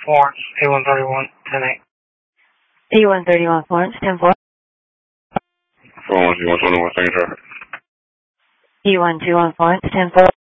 Florence, A131, 10-8. A131 Florence, 10-4. Florence, E121, second traffic. E121 Florence, 10-4.